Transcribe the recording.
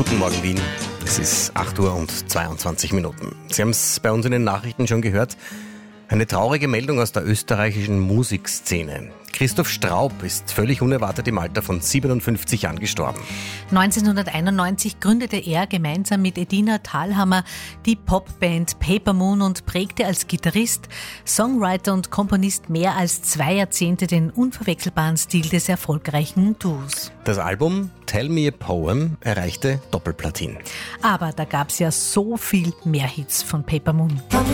Guten Morgen, Wien. Es ist 8 Uhr und 22 Minuten. Sie haben es bei uns in den Nachrichten schon gehört. Eine traurige Meldung aus der österreichischen Musikszene. Christoph Straub ist völlig unerwartet im Alter von 57 Jahren gestorben. 1991 gründete er gemeinsam mit Edina Thalhammer die Popband Paper Moon und prägte als Gitarrist, Songwriter und Komponist mehr als 2 Jahrzehnte den unverwechselbaren Stil des erfolgreichen Duos. Das Album Tell Me a Poem erreichte Doppelplatin. Aber da gab's ja so viel mehr Hits von Paper Moon.